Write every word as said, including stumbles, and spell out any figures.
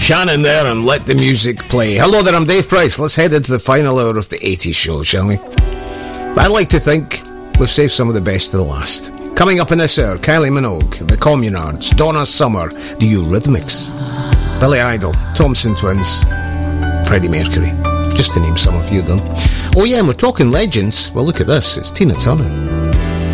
Shannon there, and let the music play. Hello there, I'm Dave Price. Let's head into the final hour of the eighties show, shall we? But I like to think we've saved some of the best to the last. Coming up in this hour, Kylie Minogue, The Communards, Donna Summer, The Eurythmics, Billy Idol, Thompson Twins, Freddie Mercury, just to name some of you of them. Oh yeah, and we're talking legends. Well, look at this, it's Tina Turner.